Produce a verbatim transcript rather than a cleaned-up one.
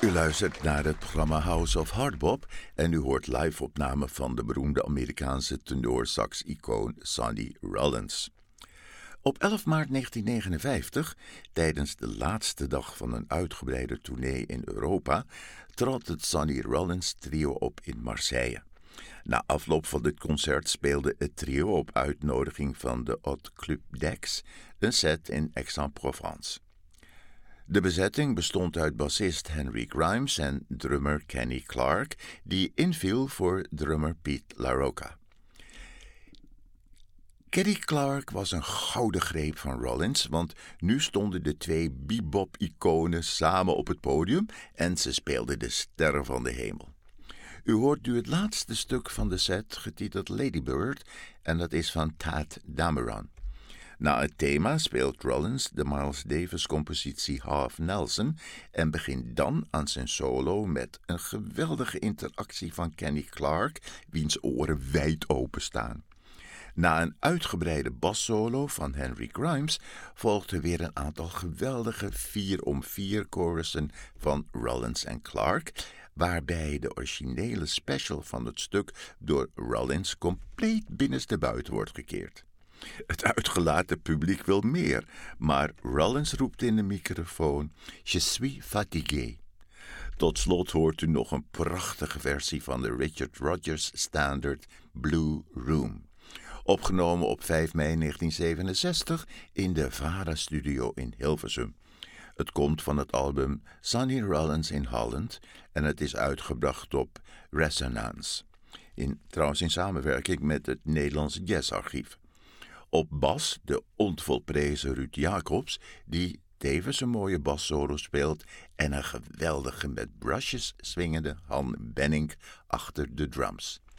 U luistert naar het programma House of Hardbop en u hoort live-opnamen van de beroemde Amerikaanse tenorsax-icoon Sonny Rollins. Op elf maart negentien negenenvijftig, tijdens de laatste dag van een uitgebreide tournee in Europa, trad het Sonny Rollins trio op in Marseille. Na afloop van dit concert speelde het trio op uitnodiging van de Hot Club d'Aix een set in Aix-en-Provence. De bezetting bestond uit bassist Henry Grimes en drummer Kenny Clarke, die inviel voor drummer Pete LaRocca. Kenny Clarke was een gouden greep van Rollins, want nu stonden de twee bebop-iconen samen op het podium en ze speelden de sterren van de hemel. U hoort nu het laatste stuk van de set, getiteld Lady Bird, en dat is van Tadd Dameron. Na het thema speelt Rollins de Miles Davis-compositie Half Nelson en begint dan aan zijn solo met een geweldige interactie van Kenny Clarke, wiens oren wijd open staan. Na een uitgebreide bassolo van Henry Grimes volgden weer een aantal geweldige vier om vier chorussen van Rollins en Clarke, waarbij de originele special van het stuk door Rollins compleet binnenstebuiten wordt gekeerd. Het uitgelaten publiek wil meer, maar Rollins roept in de microfoon: Je suis fatigué. Tot slot hoort u nog een prachtige versie van de Richard Rodgers standard Blue Room, opgenomen op vijf mei negentien zevenenzestig in de Vara-studio in Hilversum. Het komt van het album Sonny Rollins in Holland en het is uitgebracht op Resonance, in, trouwens in samenwerking met het Nederlands Jazzarchief. Op bas de onvolprezen Ruud Jacobs, die tevens een mooie bassolo speelt, en een geweldige met brushes swingende Han Benning achter de drums.